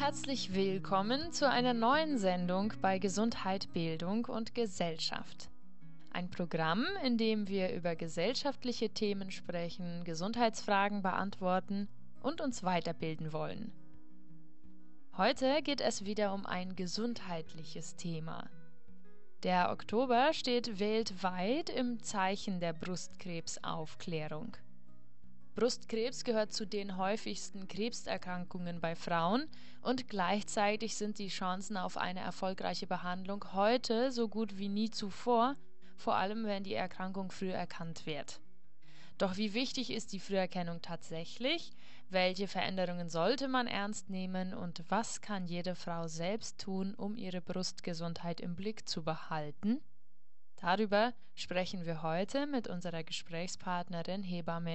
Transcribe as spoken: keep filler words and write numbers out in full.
Herzlich willkommen zu einer neuen Sendung bei Gesundheit, Bildung und Gesellschaft. Ein Programm, in dem wir über gesellschaftliche Themen sprechen, Gesundheitsfragen beantworten und uns weiterbilden wollen. Heute geht es wieder um ein gesundheitliches Thema. Der Oktober steht weltweit im Zeichen der Brustkrebsaufklärung. Brustkrebs gehört zu den häufigsten Krebserkrankungen bei Frauen und gleichzeitig sind die Chancen auf eine erfolgreiche Behandlung heute so gut wie nie zuvor, vor allem wenn die Erkrankung früh erkannt wird. Doch wie wichtig ist die Früherkennung tatsächlich? Welche Veränderungen sollte man ernst nehmen und was kann jede Frau selbst tun, um ihre Brustgesundheit im Blick zu behalten? Darüber sprechen wir heute mit unserer Gesprächspartnerin Hebamme